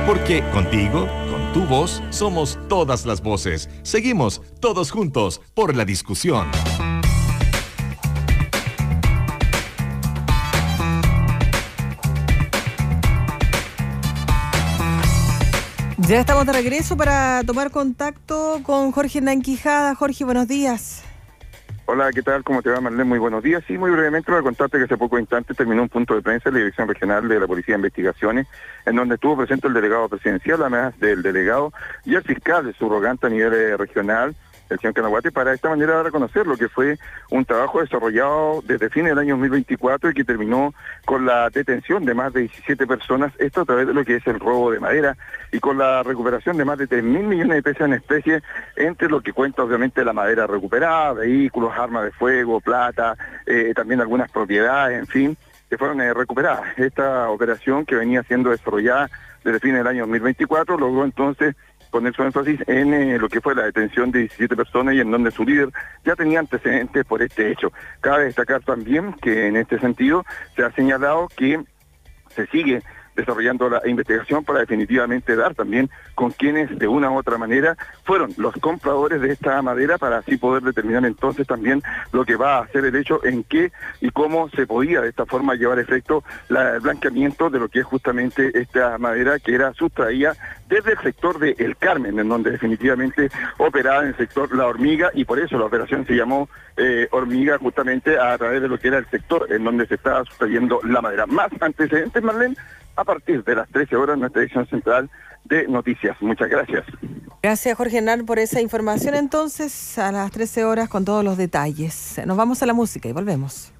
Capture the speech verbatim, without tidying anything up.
Porque contigo, con tu voz, somos todas las voces. Seguimos todos juntos por la discusión. Ya estamos de regreso para tomar contacto con Jorge Hernán Quijada. Jorge, buenos días. Hola, ¿qué tal? ¿Cómo te va, Marlene? Muy buenos días. Sí, muy brevemente para contarte que hace pocos instantes terminó un punto de prensa en la Dirección Regional de la Policía de Investigaciones, en donde estuvo presente el delegado presidencial, además del delegado y el fiscal subrogante a nivel eh, regional, el señor Canaguate, para de esta manera dar a conocer lo que fue un trabajo desarrollado desde fines del año dos mil veinticuatro y que terminó con la detención de más de diecisiete personas, esto a través de lo que es el robo de madera, y con la recuperación de más de tres mil millones de pesos en especie, entre lo que cuenta obviamente la madera recuperada, vehículos, armas de fuego, plata, eh, también algunas propiedades, en fin, que fueron eh, recuperadas. Esta operación, que venía siendo desarrollada desde fines del año dos mil veinticuatro, logró entonces poner su énfasis en eh, lo que fue la detención de diecisiete personas y en donde su líder ya tenía antecedentes por este hecho. Cabe destacar también que en este sentido se ha señalado que se sigue desarrollando la investigación para definitivamente dar también con quienes de una u otra manera fueron los compradores de esta madera, para así poder determinar entonces también lo que va a ser el hecho, en qué y cómo se podía de esta forma llevar efecto la, el blanqueamiento de lo que es justamente esta madera que era sustraída desde el sector de El Carmen, en donde definitivamente operaba en el sector La Hormiga, y por eso la operación se llamó eh, Hormiga, justamente a través de lo que era el sector en donde se estaba sustrayendo la madera. Más antecedentes, Marlene, a partir de las trece horas en nuestra edición central de noticias. Muchas gracias. Gracias, Jorge Hernán, por esa información. Entonces, a las trece horas con todos los detalles. Nos vamos a la música y volvemos.